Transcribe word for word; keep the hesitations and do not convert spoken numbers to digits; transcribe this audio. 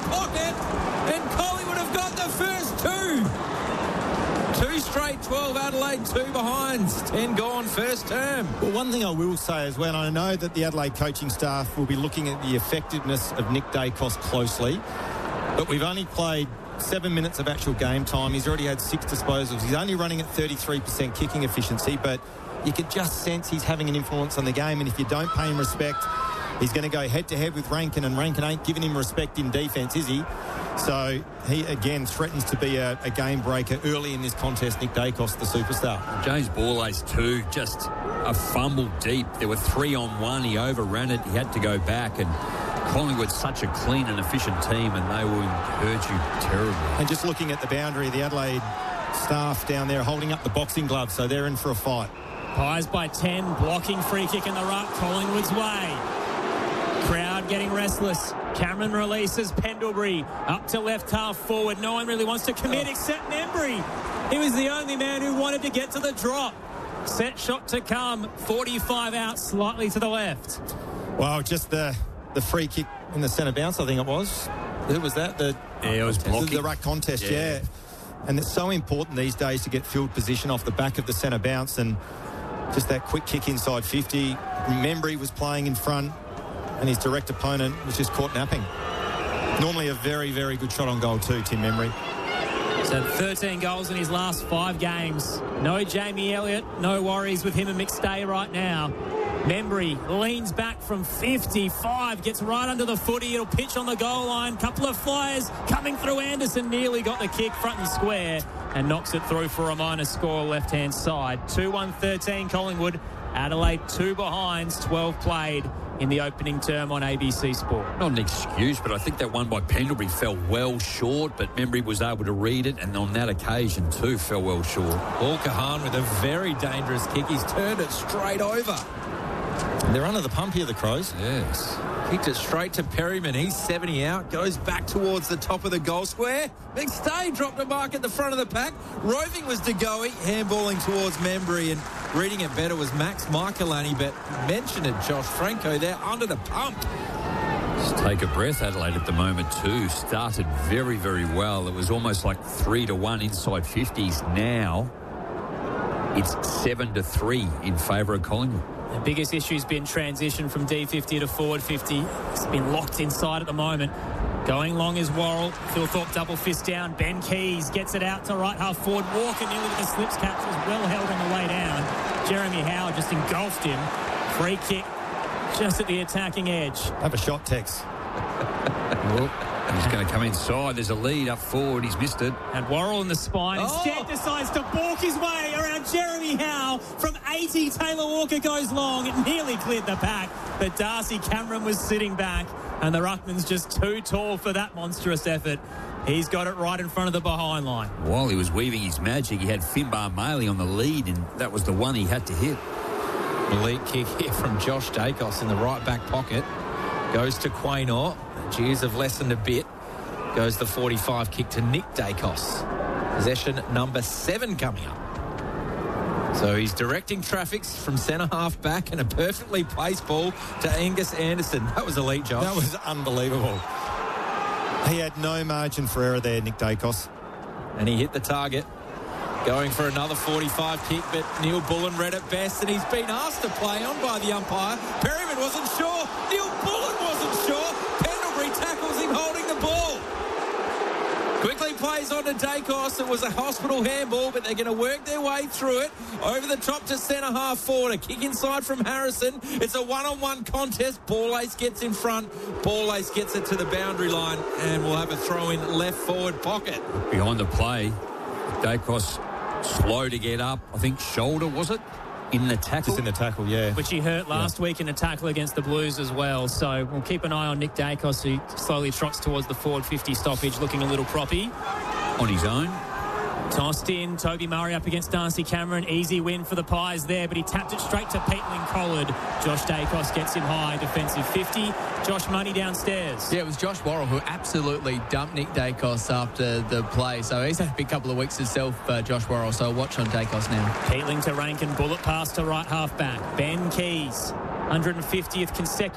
pocket, and Collingwood have got the first two. Two straight, twelve Adelaide, two behinds, ten gone first term. Well, one thing I will say is when I know that the Adelaide coaching staff will be looking at the effectiveness of Nick Dacos closely, but we've only played seven minutes of actual game time. He's already had six disposals. He's only running at thirty-three percent kicking efficiency, but you could just sense he's having an influence on the game, and if you don't pay him respect, he's going to go head-to-head with Rankin, and Rankin ain't giving him respect in defence, is he? So he, again, threatens to be a, a game breaker early in this contest, Nick Dacos, the superstar. James Borlase, too, just a fumble deep. There were three on one. He overran it. He had to go back, and Collingwood's such a clean and efficient team, and they will hurt you terribly. And just looking at the boundary, the Adelaide staff down there holding up the boxing gloves, so they're in for a fight. Pies by ten, blocking free kick in the ruck, Collingwood's way. Crowd getting restless. Cameron releases Pendlebury up to left half forward. No one really wants to commit oh. except Membry. He was the only man who wanted to get to the drop. Set shot to come. forty-five out, slightly to the left. Well, just the the free kick in the centre bounce, I think it was. Who was that? The, yeah, it was blocking. The, the ruck contest, yeah. yeah. And it's so important these days to get field position off the back of the centre bounce, and just that quick kick inside fifty. Membry was playing in front, and his direct opponent was just caught napping. Normally a very, very good shot on goal too, Tim Membry. So thirteen goals in his last five games. No Jamie Elliott, no worries with him and McStay right now. Membry leans back from fifty-five, gets right under the footy. It'll pitch on the goal line. Couple of flyers coming through. Anderson nearly got the kick front and square and knocks it through for a minus score left-hand side. two one thirteen Collingwood. Adelaide two behinds, twelve played in the opening term on A B C Sport. Not an excuse, but I think that one by Pendlebury fell well short, but Membry was able to read it, and on that occasion too fell well short. Paul Kahan with a very dangerous kick. He's turned it straight over. They're under the pump here, the Crows. Yes. Kicked it straight to Perryman. He's seventy out. Goes back towards the top of the goal square. McStay dropped a mark at the front of the pack. Roving was De Goey. Handballing towards Membry, and reading it better was Max Michelani, but mentioned it, Josh Franco. They're under the pump. Just take a breath, Adelaide, at the moment too. Started very, very well. It was almost like three to one inside fifties. Now it's seven to three in favour of Collingwood. The biggest issue has been transition from D fifty to forward fifty. It's been locked inside at the moment. Going long is Worrell. Phil Thorpe double fist down. Ben Keys gets it out to right half forward. Walker nearly with the slips catch was well held on the way down. Jeremy Howe just engulfed him. Free kick just at the attacking edge. Have a shot, Tex. Well, he's going to come inside. There's a lead up forward. He's missed it. And Worrell in the spine. Oh. Instead decides to balk his way around Jeremy Howe. From eighty, Taylor Walker goes long. It nearly cleared the pack. But Darcy Cameron was sitting back. And the ruckman's just too tall for that monstrous effort. He's got it right in front of the behind line. While he was weaving his magic, he had Finbar Maley on the lead, and that was the one he had to hit. Elite kick here from Josh Dacos in the right back pocket. Goes to Quaynor. The Jews have lessened a bit. Goes the forty-five kick to Nick Dacos. Possession number seven coming up. So he's directing traffic from centre half back, and a perfectly placed ball to Angus Anderson. That was elite, Josh. That was unbelievable. He had no margin for error there, Nick Dacos. And he hit the target. Going for another forty-five kick, but Neil Bullen read it best, and he's been asked to play on by the umpire. Perryman wasn't sure. Neil Bullen wasn't sure. Pendlebury tackles him holding the ball. Quickly plays on to Dacos. It was a hospital handball, but they're going to work their way through it. Over the top to centre half forward. A kick inside from Harrison. It's a one-on-one contest. Borlase gets in front. Borlase gets it to the boundary line, and we'll have a throw in left forward pocket. Behind the play, Dacos slow to get up. I think shoulder, was it? In the tackle? Just in the tackle, yeah. Which he hurt last yeah. week in a tackle against the Blues as well. So we'll keep an eye on Nick Dacos, who slowly trots towards the forward fifty stoppage, looking a little proppy. On his own. Tossed in, Toby Murray up against Darcy Cameron. Easy win for the Pies there, but he tapped it straight to Peatling Collard. Josh Dacos gets him high, defensive fifty. Josh Money downstairs. Yeah, it was Josh Worrell who absolutely dumped Nick Dacos after the play. So he's had a big couple of weeks himself, uh, Josh Worrell. So watch on Dacos now. Peatling to Rankin, bullet pass to right half back. Ben Keys, one hundred fiftieth consecutive.